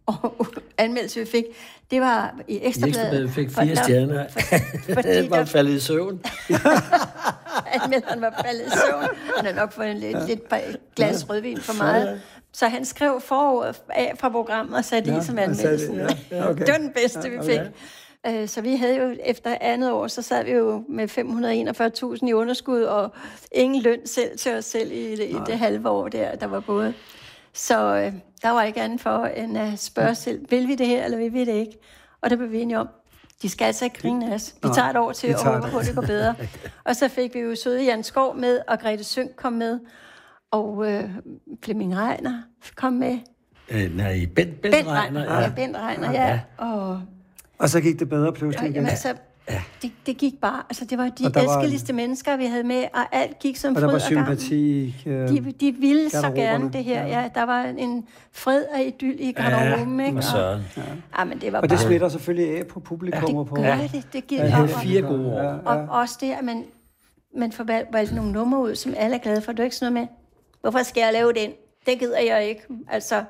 anmeldelse, vi fik, det var i Ekstrabladet. Vi fik 4 stjerner. Fordi det var faldet i søvn. Anmelderen var faldet i søvn. Han havde nok fået lidt glas rødvin for meget. Så han skrev forordet af fra programmet og satte det som anmeldelsen. Okay. Det var den bedste, vi fik. Så vi havde jo efter andet år, så sad vi jo med 541.000 i underskud, og ingen løn selv til os selv i det halve år der var gået. Så der var ikke andet for end at spørge selv, vil vi det her, eller vil vi det ikke? Og der blev vi enige om, de skal altså ikke grine af os. Vi tager et år til at håbe på, at det går bedre. Og så fik vi jo søde Jan Skov med, og Grete Sønck kom med, og Flemming Reiner kom med. Bent Reiner. Ja, Bent Reiner, ja. Og så gik det bedre pludselig. Jamen, altså, det gik bare. Altså, det var de elskeligste mennesker, vi havde med, og alt gik som fryd og gang. Og der var sympati. De ville så gerne det her. Ja, der var en fred og idyll i garderoben, ikke? Ja, men det var og det smitter selvfølgelig af på publikum og på. Det gør det. Det giver 4 gode år. Og også det, at man får valgt nogle numre ud, som alle er glade for. Det er ikke sådan noget med, hvorfor skal jeg lave den? Det gider jeg ikke. Altså.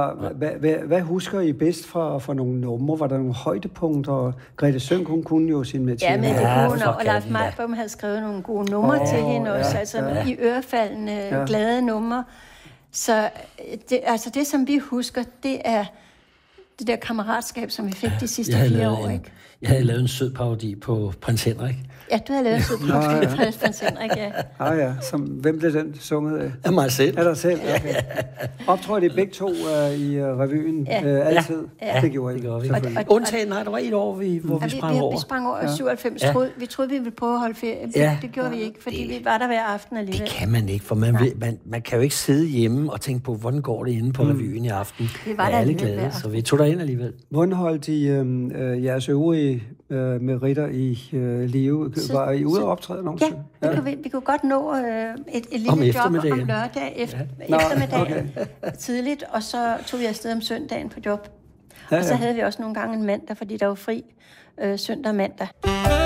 Hvad husker I bedst fra nogle numre? Var der nogle højdepunkter? Grete Sønck, hun kunne jo sin med til. Ja, men det kunne hun, og Leif Meilbom havde skrevet nogle gode numre til hende også. Altså i ørefaldende, glade numre. Så det, som vi husker, det er det der kammeratskab, som vi fik de sidste 4 år, ikke? Jeg havde lavet en sød parodi på Prins Henrik. Ja, du havde lavet en sød parodi på Prins Henrik, ja. Hvem blev den sunget af? Af mig selv. Af dig selv, okay. Optrådte I begge to i revyen altid? Ja. Det gjorde I. Undtagen, nej, der var et år, hvor vi sprang over. Vi sprang over 97. Vi troede, vi ville prøve at holde ferie. Det gjorde vi ikke, fordi vi var der hver aften alligevel. Det kan man ikke, for man kan jo ikke sidde hjemme og tænke på, hvordan går det inde på revyen i aften. Vi var der alle glade, så vi tog derind alligevel. Hvordan holdt I jeres øvrige meritter i live? Var I ude og optræde nogensinde? Ja, vi kunne godt nå et lille job om lørdag eftermiddagen tidligt, og så tog vi afsted om søndagen på job. Og så havde vi også nogle gange en mandag, fordi der var fri søndag og mandag.